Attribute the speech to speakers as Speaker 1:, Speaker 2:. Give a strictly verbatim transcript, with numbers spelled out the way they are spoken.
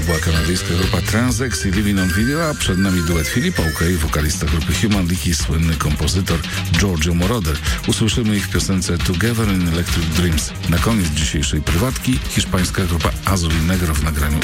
Speaker 1: była kanadyjska grupa Transex i Living on Video, a przed nami duet Filipa Ukei, wokalista grupy Human League i słynny kompozytor Giorgio Moroder. Usłyszymy ich w piosence Together in Electric Dreams. Na koniec dzisiejszej prywatki hiszpańska grupa Azul y Negro w nagraniu